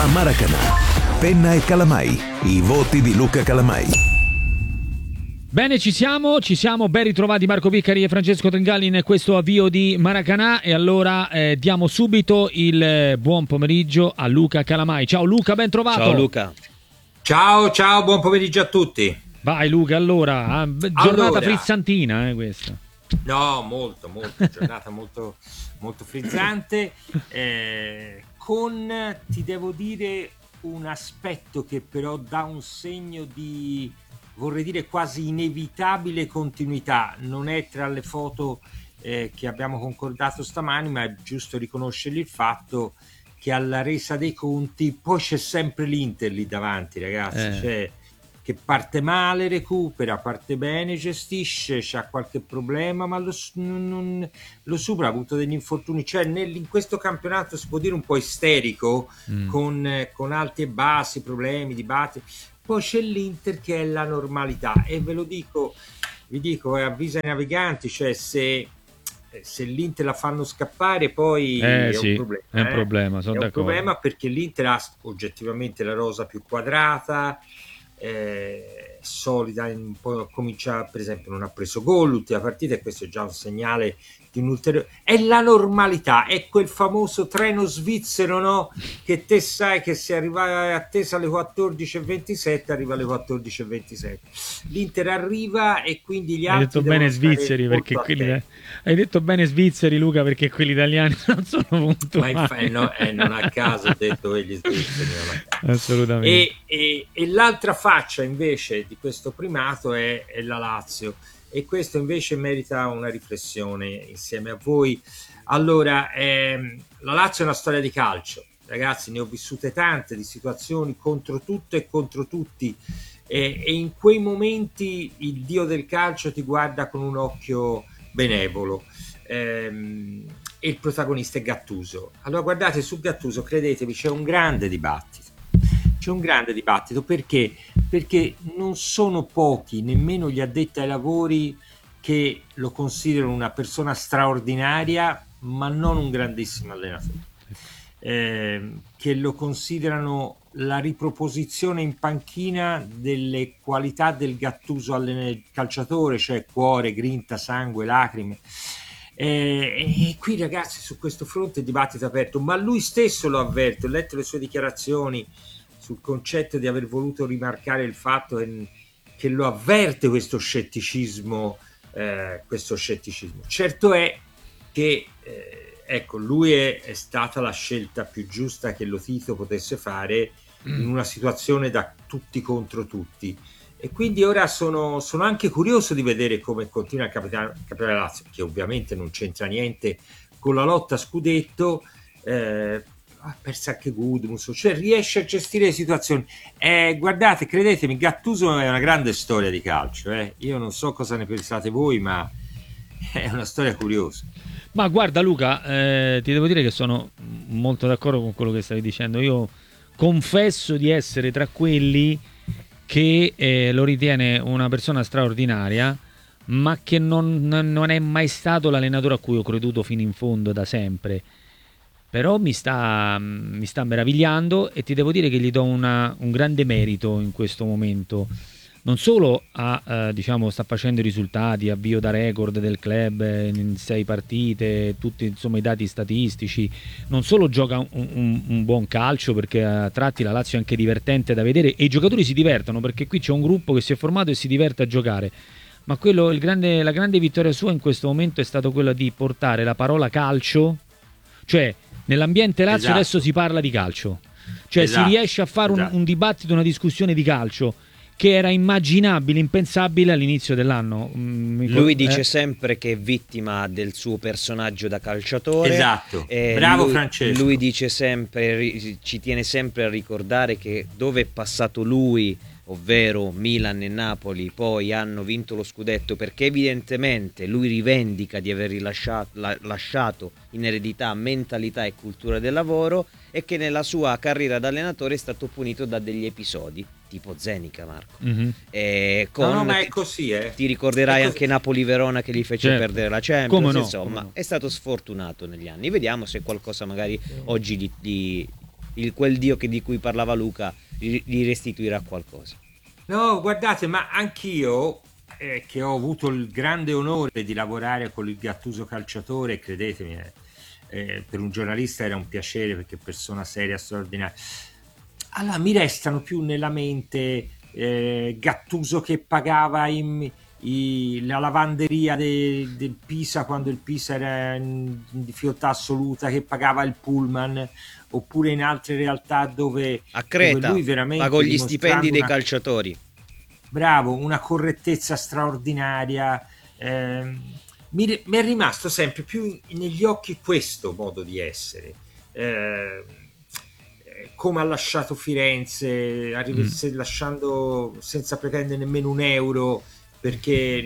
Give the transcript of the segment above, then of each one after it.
a Maracanã. Penna e Calamai, i voti di Luca Calamai. Bene, ci siamo, ben ritrovati Marco Piccari e Francesco Tringali in questo avvio di Maracanã, e allora diamo subito il buon pomeriggio a Luca Calamai. Ciao Luca, ben trovato. Ciao Luca. Ciao, buon pomeriggio a tutti. Vai Luca, allora, giornata frizzantina questa. No, molto, giornata molto frizzante, con, ti devo dire, un aspetto che però dà un segno di, vorrei dire, quasi inevitabile continuità. Non è tra le foto che abbiamo concordato stamani, ma è giusto riconoscergli il fatto che alla resa dei conti poi c'è sempre l'Inter lì davanti, ragazzi, cioè, che parte male, recupera, parte bene, gestisce, c'ha qualche problema, ma lo supera, ha avuto degli infortuni, cioè in questo campionato si può dire un po' isterico, con alti e bassi, problemi, dibattiti. Poi c'è l'Inter che è la normalità, e vi dico, avvisa i naviganti, cioè se l'Inter la fanno scappare poi è sì, un problema. È un problema, sono è d'accordo. un problema, perché l'Inter ha oggettivamente la rosa più quadrata, solida, un po' comincia, per esempio non ha preso gol l'ultima partita, e questo è già un segnale di un ulteriore, è la normalità, è quel famoso treno svizzero, no? Che te sai che se arriva attesa alle 14:27 arriva alle 14:27, l'Inter arriva e quindi gli altri detto bene svizzeri, perché hai detto bene svizzeri, Luca, perché quelli italiani non sono puntuali. Ma non a caso ho detto quelli svizzeri, non a caso. Assolutamente. E l'altra faccia invece di questo primato è la Lazio, e questo invece merita una riflessione insieme a voi. Allora, la Lazio è una storia di calcio, ragazzi, ne ho vissute tante di situazioni contro tutto e contro tutti, e in quei momenti il dio del calcio ti guarda con un occhio benevolo, e il protagonista è Gattuso. Allora, guardate, su Gattuso, credetemi, c'è un grande dibattito, perché non sono pochi, nemmeno gli addetti ai lavori, che lo considerano una persona straordinaria ma non un grandissimo allenatore, che lo considerano la riproposizione in panchina delle qualità del Gattuso calciatore, cioè cuore, grinta, sangue, lacrime. E qui, ragazzi, su questo fronte il dibattito è aperto, ma lui stesso lo avverte. Ho letto le sue dichiarazioni sul concetto di aver voluto rimarcare il fatto che lo avverte questo scetticismo. Certo è che ecco, lui è stata la scelta più giusta che lo Tito potesse fare in una situazione da tutti contro tutti, e quindi ora sono anche curioso di vedere come continua il capitano Lazio, che ovviamente non c'entra niente con la lotta a scudetto. Ha perso anche Gudmundsson, cioè riesce a gestire le situazioni. Guardate, credetemi, Gattuso è una grande storia di calcio, io non so cosa ne pensate voi, ma è una storia curiosa. Ma guarda Luca, ti devo dire che sono molto d'accordo con quello che stavi dicendo. Io confesso di essere tra quelli che lo ritiene una persona straordinaria, ma che non è mai stato l'allenatore a cui ho creduto fino in fondo da sempre. Però mi sta meravigliando, e ti devo dire che gli do un grande merito in questo momento. Non solo sta facendo i risultati, avvio da record del club in 6 partite, tutti insomma i dati statistici, non solo gioca un buon calcio, perché a tratti la Lazio è anche divertente da vedere e i giocatori si divertono, perché qui c'è un gruppo che si è formato e si diverte a giocare. Ma la grande vittoria sua in questo momento è stato quella di portare la parola calcio, cioè nell'ambiente Lazio adesso si parla di calcio, cioè si riesce a fare un dibattito, una discussione di calcio che era immaginabile, impensabile all'inizio dell'anno. Lui dice sempre che è vittima del suo personaggio da calciatore. Esatto, bravo Francesco. Lui dice sempre, ci tiene sempre a ricordare che dove è passato lui, ovvero Milan e Napoli, poi hanno vinto lo scudetto perché evidentemente lui rivendica di aver lasciato in eredità mentalità e cultura del lavoro, e che nella sua carriera da allenatore è stato punito da degli episodi tipo Zenica, Marco. No, ma è così, ti ricorderai anche Napoli-Verona che gli fece perdere la Champions. Come no, insomma, è stato sfortunato negli anni. Vediamo se qualcosa magari oggi quel Dio di cui parlava Luca gli restituirà qualcosa. No, guardate, ma anch'io, che ho avuto il grande onore di lavorare con il Gattuso calciatore, credetemi, per un giornalista era un piacere, perché persona seria, straordinaria. Allora, mi restano più nella mente Gattuso che pagava la lavanderia del Pisa quando il Pisa era in difficoltà assoluta, che pagava il pullman, oppure in altre realtà dove a Creta lui veramente pagò gli stipendi dei una, calciatori. bravo, una correttezza straordinaria. Mi è rimasto sempre più negli occhi questo modo di essere, come ha lasciato Firenze, lasciando senza pretendere nemmeno un euro, perché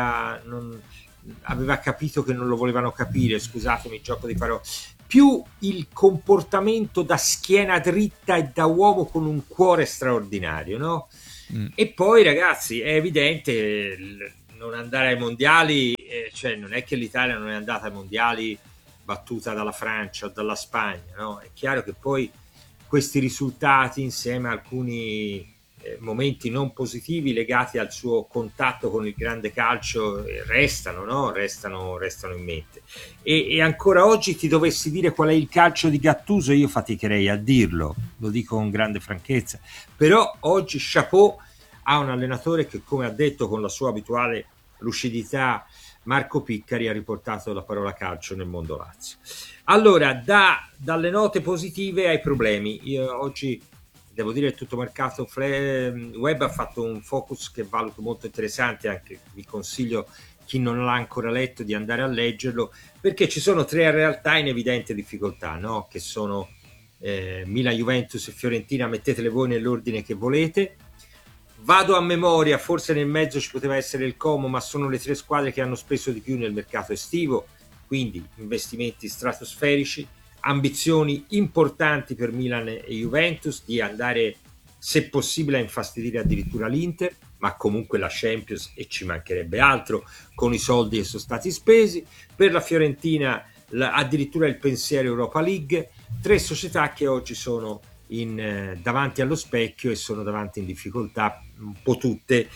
aveva capito che non lo volevano capire, scusatemi il gioco di parole, più il comportamento da schiena dritta e da uomo con un cuore straordinario, no? E poi, ragazzi, è evidente, non andare ai mondiali, cioè non è che l'Italia non è andata ai mondiali battuta dalla Francia o dalla Spagna, no? È chiaro che poi questi risultati, insieme a alcuni momenti non positivi legati al suo contatto con il grande calcio, restano, no? Restano in mente. E ancora oggi ti dovessi dire qual è il calcio di Gattuso, io faticherei a dirlo, lo dico con grande franchezza, però oggi chapeau a un allenatore che, come ha detto con la sua abituale lucidità Marco Piccari, ha riportato la parola calcio nel mondo Lazio. Allora, dalle note positive ai problemi, io oggi devo dire che tutto mercato web ha fatto un focus che valuto molto interessante, anche vi consiglio, chi non l'ha ancora letto, di andare a leggerlo, perché ci sono tre realtà in evidente difficoltà, no? Che sono Milan, Juventus e Fiorentina, mettetele voi nell'ordine che volete. Vado a memoria, forse nel mezzo ci poteva essere il Como, ma sono le tre squadre che hanno speso di più nel mercato estivo, quindi investimenti stratosferici, ambizioni importanti per Milan e Juventus di andare, se possibile, a infastidire addirittura l'Inter, ma comunque la Champions, e ci mancherebbe altro con i soldi che sono stati spesi. Per la Fiorentina addirittura il pensiero Europa League, tre società che oggi sono davanti allo specchio e sono davanti in difficoltà un po' tutte,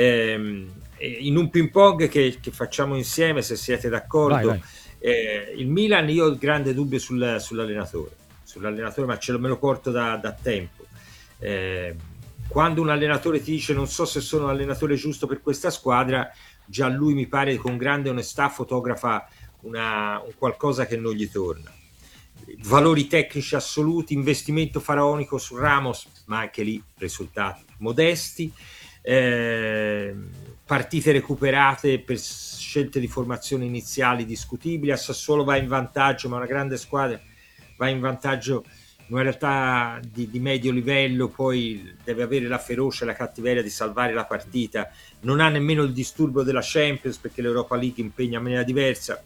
in un ping pong che facciamo insieme, se siete d'accordo. Vai. Il Milan, io ho il grande dubbio sull'allenatore, ma me lo porto da tempo. Quando un allenatore ti dice non so se sono l'allenatore giusto per questa squadra, già lui, mi pare, con grande onestà fotografa un qualcosa che non gli torna. Valori tecnici assoluti, investimento faraonico su Ramos, ma anche lì risultati modesti, partite recuperate per scelte di formazione iniziali discutibili. A Sassuolo va in vantaggio, ma una grande squadra va in vantaggio in una realtà di medio livello, poi deve avere la ferocia e la cattiveria di salvare la partita, non ha nemmeno il disturbo della Champions, perché l'Europa League impegna in maniera diversa.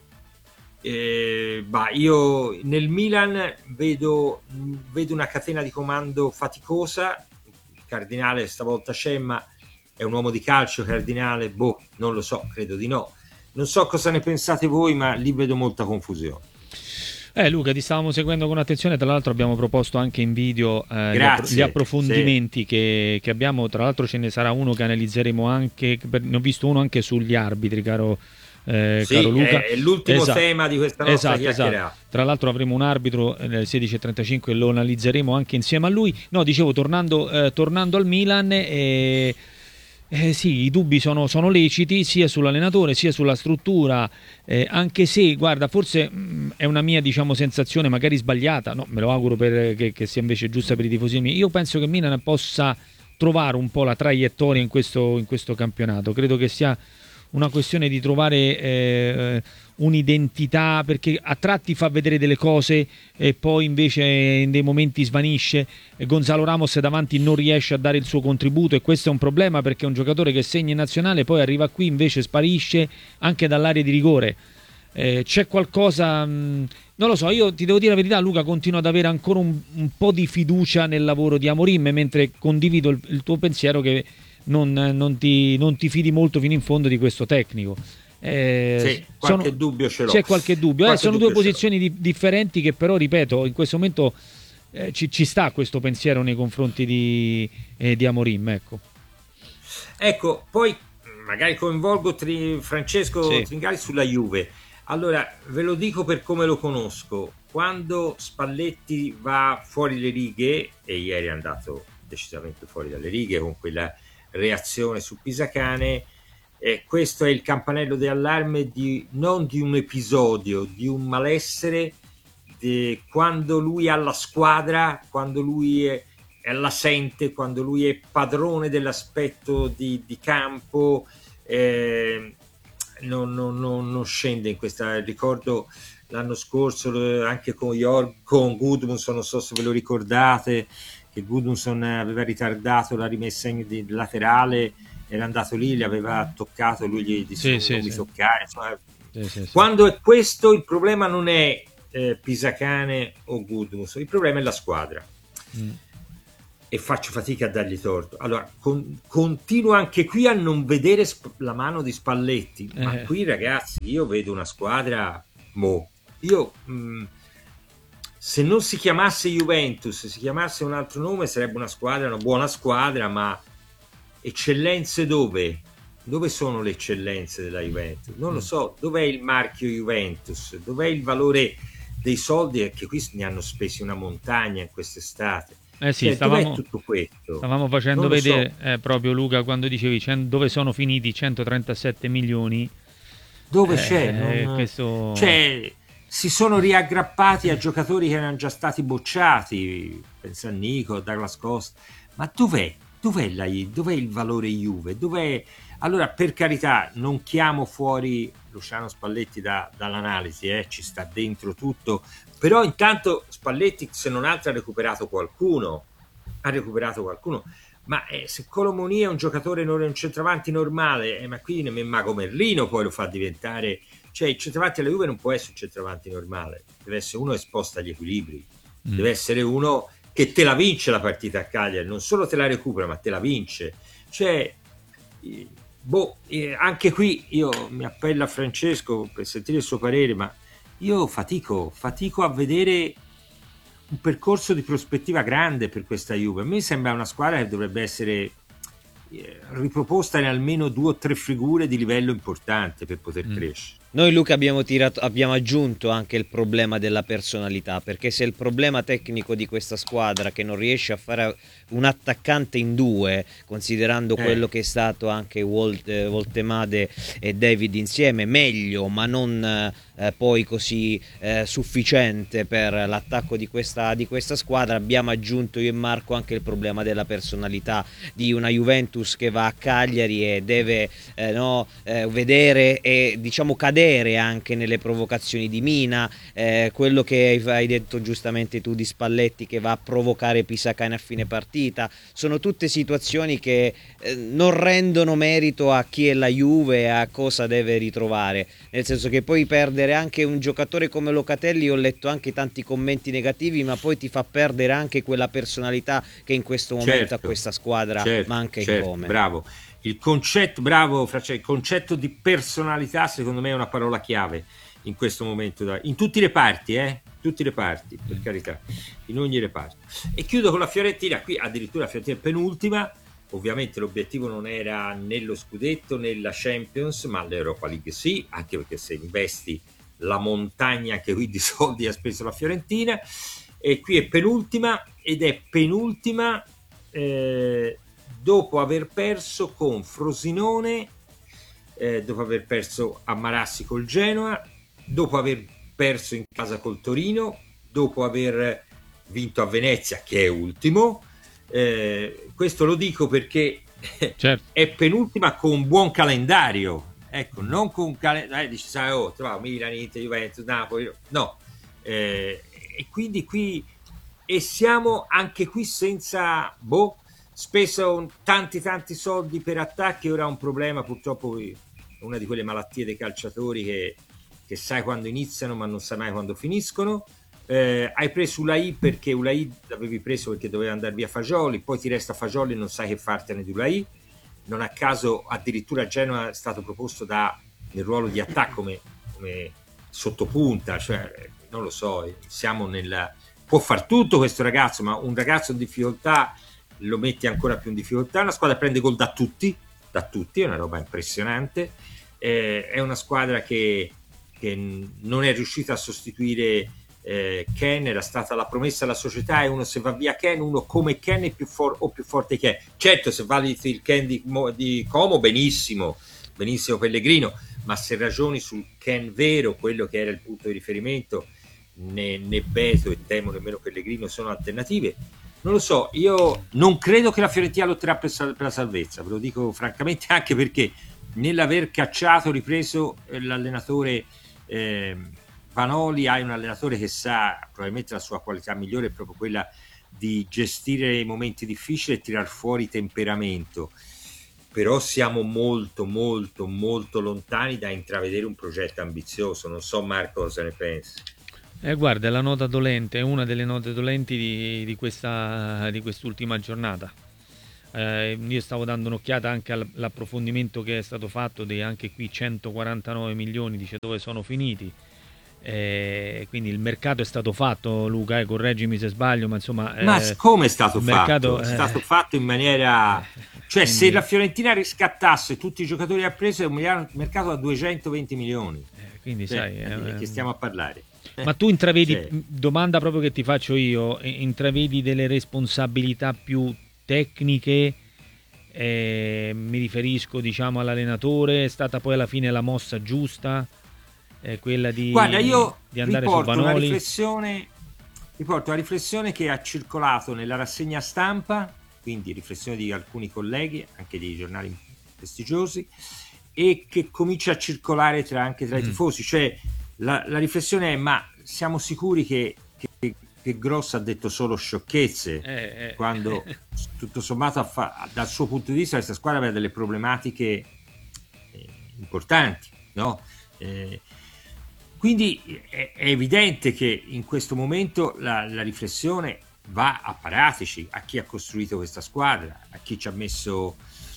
Io nel Milan vedo una catena di comando faticosa. Il Cardinale stavolta c'è, ma è un uomo di calcio Cardinale? Non lo so, credo di no. Non so cosa ne pensate voi, ma lì vedo molta confusione. Luca, ti stavamo seguendo con attenzione, tra l'altro abbiamo proposto anche in video gli approfondimenti, sì, che abbiamo, tra l'altro ce ne sarà uno che analizzeremo anche, ne ho visto uno anche sugli arbitri, caro Luca. È l'ultimo tema di questa nostra chiacchierata. Tra l'altro avremo un arbitro nel 16:35 e lo analizzeremo anche insieme a lui. No, dicevo, tornando al Milan, sì, i dubbi sono leciti, sia sull'allenatore sia sulla struttura, anche se, guarda, forse è una mia, diciamo, sensazione magari sbagliata, no, me lo auguro che sia invece giusta per i tifosi miei. Io penso che Milan possa trovare un po' la traiettoria in questo campionato. Credo che sia una questione di trovare un'identità, perché a tratti fa vedere delle cose e poi invece in dei momenti svanisce. Gonzalo Ramos davanti non riesce a dare il suo contributo, e questo è un problema, perché è un giocatore che segna in nazionale, poi arriva qui invece sparisce anche dall'area di rigore. C'è qualcosa, non lo so, io ti devo dire la verità, Luca, continuo ad avere ancora un po' di fiducia nel lavoro di Amorim, mentre condivido il tuo pensiero che non ti fidi molto fino in fondo di questo tecnico. Sì, dubbio ce l'ho. C'è qualche dubbio. Sono due posizioni differenti che però, ripeto, in questo momento ci sta questo pensiero nei confronti di Amorim, ecco. Ecco, poi magari coinvolgo Francesco Sì. Tringali sulla Juve. Allora, ve lo dico per come lo conosco. Quando Spalletti va fuori le righe, e ieri è andato decisamente fuori dalle righe con quella reazione su Pisacane, questo è il campanello d'allarme non di un episodio, di un malessere quando lui ha la squadra, quando lui la sente, quando lui è padrone dell'aspetto di campo, non scende in questa. Ricordo l'anno scorso anche con Gudmundsson, non so se ve lo ricordate, che Gudmundsson aveva ritardato la rimessa in laterale, era andato lì, gli aveva toccato, lui gli disse non mi toccare, insomma. Sì. Quando è questo, il problema non è Pisacane o Gudmundsson, il problema è la squadra. E faccio fatica a dargli torto. Allora, continuo anche qui a non vedere la mano di Spalletti, ma qui ragazzi io vedo una squadra se non si chiamasse Juventus, se si chiamasse un altro nome, sarebbe una squadra, una buona squadra, ma eccellenze dove? Dove sono le eccellenze della Juventus? Non lo so. Dov'è il marchio Juventus? Dov'è il valore dei soldi? Che qui ne hanno spesi una montagna in quest'estate. Sì, dov'è tutto questo? Stavamo facendo vedere proprio, Luca, quando dicevi dove sono finiti 137 milioni. Dove c'è? Questo... si sono riaggrappati a giocatori che erano già stati bocciati, pensa a Nico, Douglas Costa, ma dov'è il valore Juve? Allora, per carità, non chiamo fuori Luciano Spalletti dall'analisi, ci sta dentro tutto, però intanto Spalletti, se non altro, ha recuperato qualcuno, ma se Colomoni è un giocatore, un centravanti normale, ma qui Mago Merlino poi lo fa diventare, cioè il centravanti alla Juve non può essere un centravanti normale, deve essere uno esposto agli equilibri, deve essere uno che te la vince la partita a Cagliari, non solo te la recupera ma te la vince, cioè anche qui io mi appello a Francesco per sentire il suo parere, ma io fatico a vedere un percorso di prospettiva grande per questa Juve. A me sembra una squadra che dovrebbe essere riproposta in almeno 2 o 3 figure di livello importante per poter crescere. Noi, Luca, abbiamo aggiunto anche il problema della personalità, perché se il problema tecnico di questa squadra che non riesce a fare un attaccante in 2, considerando quello che è stato anche Voltemade e David insieme, meglio ma non poi così sufficiente per l'attacco di questa squadra, abbiamo aggiunto io e Marco anche il problema della personalità di una Juventus che va a Cagliari e deve vedere e diciamo cadere anche nelle provocazioni di Mina, quello che hai detto giustamente tu di Spalletti che va a provocare Pisacane a fine partita, sono tutte situazioni che non rendono merito a chi è la Juve e a cosa deve ritrovare, nel senso che poi perdere anche un giocatore come Locatelli, ho letto anche tanti commenti negativi, ma poi ti fa perdere anche quella personalità che in questo momento a questa squadra manca in come. Bravo. Il concetto, il concetto di personalità secondo me è una parola chiave in questo momento, in tutti i reparti, per carità, in ogni reparto. E chiudo con la Fiorentina, qui addirittura la Fiorentina è penultima, ovviamente l'obiettivo non era né lo scudetto né la Champions, ma l'Europa League sì, anche perché se investi la montagna anche qui di soldi ha speso la Fiorentina, e qui è penultima ed è penultima dopo aver perso con Frosinone, dopo aver perso a Marassi col Genoa, dopo aver perso in casa col Torino, dopo aver vinto a Venezia che è ultimo. Questo lo dico perché è penultima con un buon calendario, ecco, non con un calendario dici sai, Milan, Inter, Juventus, Napoli, no, e quindi qui siamo anche qui senza speso tanti soldi per attacchi. Ora un problema, purtroppo una di quelle malattie dei calciatori che sai quando iniziano ma non sai mai quando finiscono. Hai preso Ulai perché Ulai l'avevi preso perché doveva andare via Fagioli, poi ti resta Fagioli e non sai che fartene di Ulai. Non a caso addirittura Genoa è stato proposto nel ruolo di attacco come sottopunta, cioè non lo so, siamo può far tutto questo ragazzo, ma un ragazzo in difficoltà lo metti ancora più in difficoltà. Una squadra prende gol da tutti, è una roba impressionante. È una squadra che non è riuscita a sostituire Ken, era stata la promessa alla società, e uno, se va via Ken, uno come Ken è più forte che è. Certo, se valuti il Ken di Como, benissimo Pellegrino, ma se ragioni sul Ken vero, quello che era il punto di riferimento, né Beto e temo nemmeno Pellegrino sono alternative. Non lo so, io non credo che la Fiorentina lotterà per la salvezza, ve lo dico francamente, anche perché nell'aver cacciato, ripreso l'allenatore Vanoli, hai un allenatore che sa, probabilmente la sua qualità migliore è proprio quella di gestire i momenti difficili e tirar fuori temperamento, però siamo molto molto molto lontani da intravedere un progetto ambizioso. Non so Marco cosa ne pensi. Guarda, è la nota dolente, è una delle note dolenti di quest'ultima giornata. Io stavo dando un'occhiata anche all'approfondimento che è stato fatto di anche qui 149 milioni, dice dove sono finiti. Quindi il mercato è stato fatto, Luca, correggimi se sbaglio, ma insomma... Ma come è stato fatto? Mercato, è stato fatto in maniera... Cioè, quindi, se la Fiorentina riscattasse tutti i giocatori ha preso, è un mercato da 220 milioni. Quindi sai... che stiamo a parlare. Ma tu intravedi, domanda proprio che ti faccio io, intravedi delle responsabilità più tecniche? Mi riferisco, diciamo, all'allenatore. È stata poi alla fine la mossa giusta, quella di, guarda, io di andare su Vanoli? Riporto una riflessione che ha circolato nella rassegna stampa, quindi riflessione di alcuni colleghi, anche di giornali prestigiosi, e che comincia a circolare anche tra i tifosi. Cioè, la riflessione è: ma siamo sicuri che Gross ha detto solo sciocchezze, quando tutto sommato dal suo punto di vista questa squadra aveva delle problematiche importanti, no? Quindi è evidente che in questo momento la riflessione va a Paratici, a chi ha costruito questa squadra, a chi ci ha messo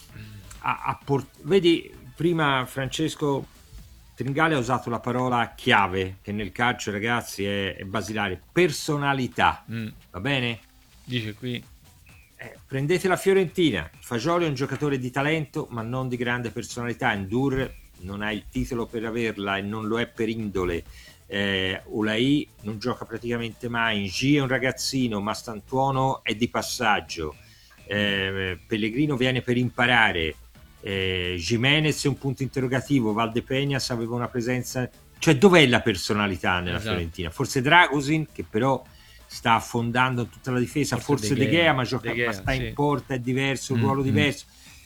vedi, prima Francesco Tringale ha usato la parola chiave, che nel calcio, ragazzi, è basilare: personalità. Va bene? Dice qui. Prendete la Fiorentina, Fagioli è un giocatore di talento ma non di grande personalità. Ndur non ha il titolo per averla e non lo è per indole. Ulai non gioca praticamente mai. Ngi è un ragazzino, Mastantuono è di passaggio. Pellegrino viene per imparare. Jimenez è un punto interrogativo. Valdepeñas aveva una presenza, cioè dov'è la personalità nella Fiorentina? Forse Dragosin, che però sta affondando tutta la difesa, forse De Gea, ma sta in porta, è diverso, un ruolo diverso.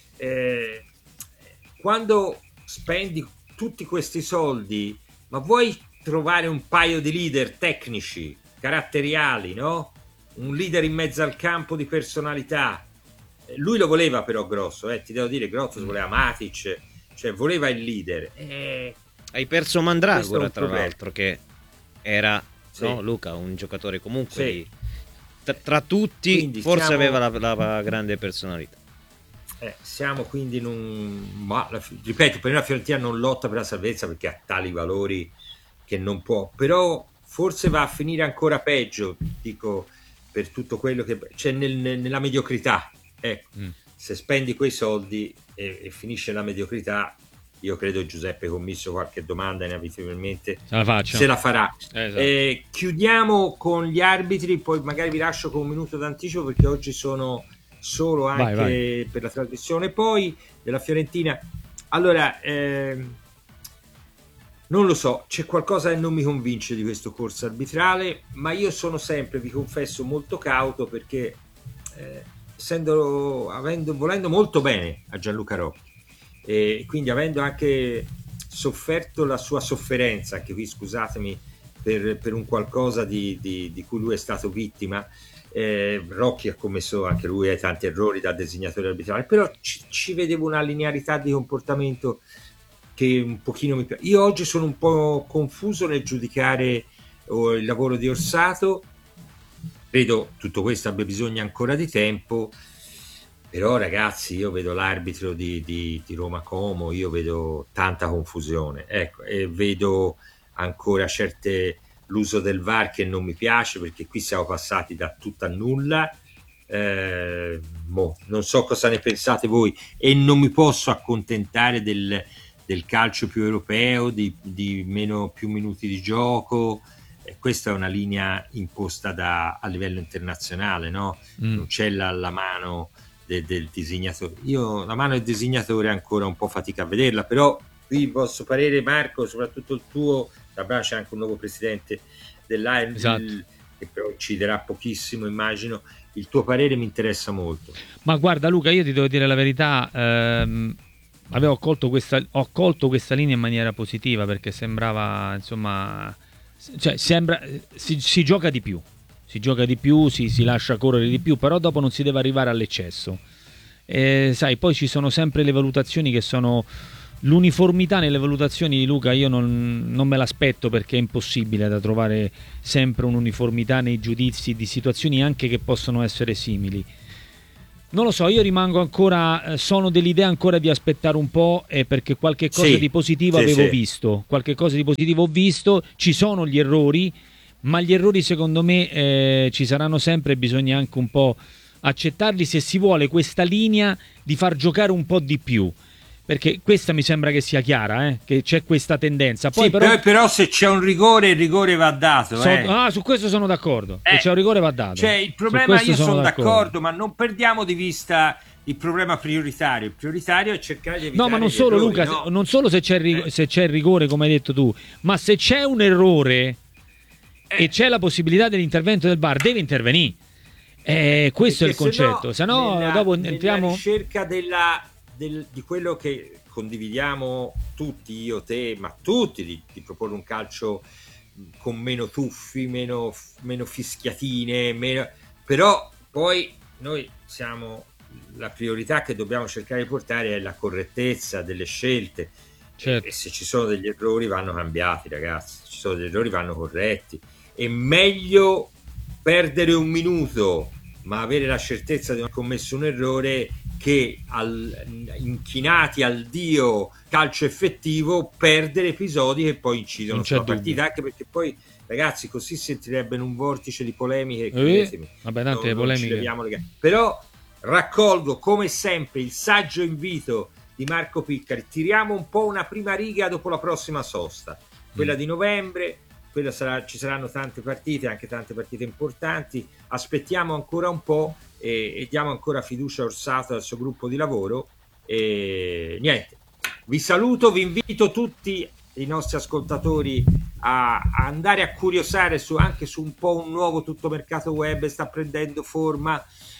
Quando spendi tutti questi soldi, ma vuoi trovare un paio di leader tecnici, caratteriali, no? Un leader in mezzo al campo di personalità. Lui lo voleva però Grosso, ti devo dire, Grosso voleva Matic, cioè voleva il leader. Hai perso Mandragora, tra l'altro, che era, no, Luca, un giocatore comunque tra tutti. quindi forse aveva la grande personalità. Siamo quindi in un... ripeto, per me la Fiorentina non lotta per la salvezza perché ha tali valori che non può, però forse va a finire ancora peggio, dico, per tutto quello che c'è nella mediocrità. Se spendi quei soldi e finisce la mediocrità, io credo Giuseppe Commisso qualche domanda inevitabilmente se la farà. Chiudiamo con gli arbitri, poi magari vi lascio con un minuto d'anticipo perché oggi sono solo anche vai. Per la trasmissione poi della Fiorentina. Allora, non lo so, c'è qualcosa che non mi convince di questo corso arbitrale, ma io sono sempre, vi confesso, molto cauto perché volendo molto bene a Gianluca Rocchi e quindi avendo anche sofferto la sua sofferenza, anche qui scusatemi per un qualcosa di cui lui è stato vittima, Rocchi ha commesso anche lui tanti errori da designatore arbitrale, però ci vedevo una linearità di comportamento che un pochino mi piace. Io oggi sono un po' confuso nel giudicare il lavoro di Orsato. Credo tutto questo abbia bisogno ancora di tempo, però ragazzi, io vedo l'arbitro di Roma Como, io vedo tanta confusione, e vedo ancora certe l'uso del VAR che non mi piace, perché qui siamo passati da tutto a nulla. Non so cosa ne pensate voi, e non mi posso accontentare del calcio più europeo, di più minuti di gioco. Questa è una linea imposta a livello internazionale, no? Non c'è la mano del disegnatore. Io la mano del disegnatore ancora un po' fatica a vederla, però qui il vostro parere, Marco, soprattutto il tuo. C'è anche un nuovo presidente dell'AIL, esatto, che però inciderà pochissimo, immagino. Il tuo parere mi interessa molto. Ma guarda Luca, io ti devo dire la verità, ho colto questa linea in maniera positiva, perché sembrava, insomma, si gioca di più, si lascia correre di più, però dopo non si deve arrivare all'eccesso. Sai, poi ci sono sempre le valutazioni che sono... L'uniformità nelle valutazioni di Luca io non me l'aspetto, perché è impossibile da trovare sempre un'uniformità nei giudizi di situazioni anche che possono essere simili. Non lo so, io rimango ancora, sono dell'idea ancora di aspettare un po', perché qualche cosa di positivo avevo visto, qualche cosa di positivo ho visto, ci sono gli errori, ma gli errori secondo me ci saranno sempre, e bisogna anche un po' accettarli se si vuole questa linea di far giocare un po' di più. Perché questa mi sembra che sia chiara, che c'è questa tendenza. Poi però se c'è un rigore, il rigore va dato. Su questo sono d'accordo. Se c'è un rigore va dato. Cioè, il problema, io sono d'accordo, ma non perdiamo di vista il problema prioritario. Il prioritario è cercare di evitare. No, ma non solo, errori, Luca, no? non solo se c'è il rigore, come hai detto tu, ma se c'è un errore e c'è la possibilità dell'intervento del VAR, deve intervenire. Questo è il concetto. Se no, dopo entriamo. Nella ricerca di quello che condividiamo tutti, io, te, ma tutti, di proporre un calcio con meno tuffi, meno fischiatine, però poi noi la priorità che dobbiamo cercare di portare è la correttezza delle scelte. Certo. E se ci sono degli errori vanno cambiati, ragazzi, se ci sono degli errori vanno corretti. È meglio perdere un minuto ma avere la certezza di non aver commesso un errore, che inchinati al dio calcio effettivo perdere episodi che poi incidono sulla partita, anche perché poi, ragazzi, così si entrerebbe in un vortice di polemiche. Vabbè, tante polemiche. Però raccolgo come sempre il saggio invito di Marco Piccari: tiriamo un po' una prima riga dopo la prossima sosta, quella di novembre. Ci saranno tante partite, anche tante partite importanti. Aspettiamo ancora un po' e diamo ancora fiducia a Orsato e al suo gruppo di lavoro. E niente, vi saluto, vi invito tutti i nostri ascoltatori a andare a curiosare anche su un po' un nuovo tuttomercato web, sta prendendo forma.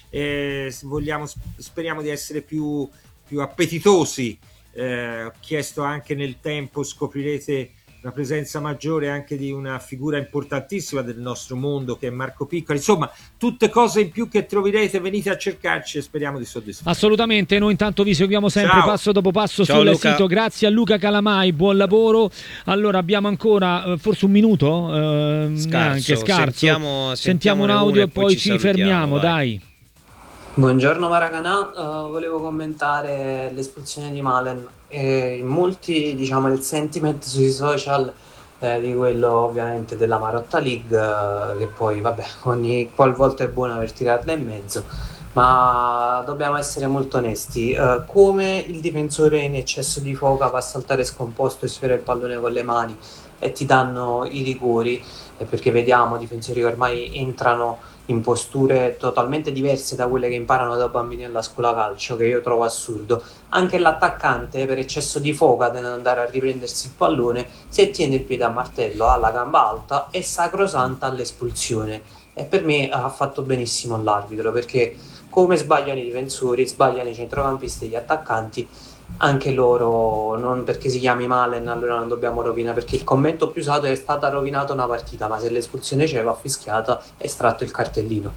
Speriamo di essere più appetitosi. Ho chiesto anche nel tempo, scoprirete una presenza maggiore anche di una figura importantissima del nostro mondo, che è Marco Piccoli. Insomma, tutte cose in più che troverete, venite a cercarci e speriamo di soddisfare. Assolutamente, noi intanto vi seguiamo sempre passo dopo passo sul sito. Grazie a Luca Calamai, buon lavoro. Allora abbiamo ancora forse un minuto, scarso. Sentiamo un audio e poi ci fermiamo, dai. Buongiorno Maracanã, volevo commentare l'espulsione di Malen. In molti, il sentiment sui social di quello ovviamente della Marotta League, che poi ogni qualvolta è buono aver tirarla in mezzo, ma dobbiamo essere molto onesti. Come il difensore in eccesso di foca va a saltare scomposto e sfera il pallone con le mani e ti danno i rigori, perché vediamo difensori che ormai entrano in posture totalmente diverse da quelle che imparano da bambini alla scuola calcio, che io trovo assurdo. Anche l'attaccante, per eccesso di foca nell'andare a riprendersi il pallone, se tiene il piede a martello, ha la gamba alta, è sacrosanta all'espulsione. E per me ha fatto benissimo l'arbitro, perché come sbagliano i difensori, sbagliano i centrocampisti e gli attaccanti, anche loro, non perché si chiami Malen allora non dobbiamo rovinare, perché il commento più usato è: stata rovinata una partita, ma se l'espulsione c'è, va fischiata, è estratto il cartellino.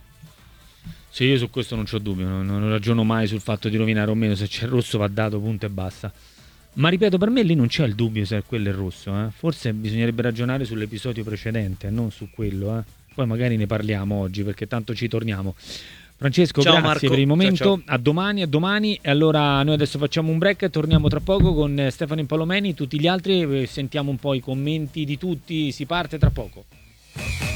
Sì, io su questo non c'ho dubbio, non ragiono mai sul fatto di rovinare o meno. Se c'è il rosso va dato, punto e basta. Ma ripeto, per me lì non c'è il dubbio se quello è il rosso, Forse bisognerebbe ragionare sull'episodio precedente, non su quello, Poi magari ne parliamo oggi, perché tanto ci torniamo. Francesco, Ciao, grazie Marco. per il momento. Ciao, ciao. A domani, a domani. E allora noi adesso facciamo un break e torniamo tra poco con Stefano Impalomeni, tutti gli altri, sentiamo un po' i commenti di tutti, si parte tra poco.